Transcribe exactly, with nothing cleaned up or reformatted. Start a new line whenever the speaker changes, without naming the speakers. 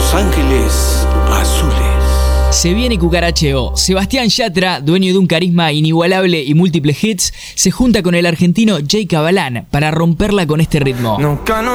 Los Ángeles Azules.
Se viene Cucaracheo. Sebastián Yatra, dueño de un carisma inigualable y múltiples hits, se junta con el argentino Jay Cabalán para romperla con este ritmo.
Nunca no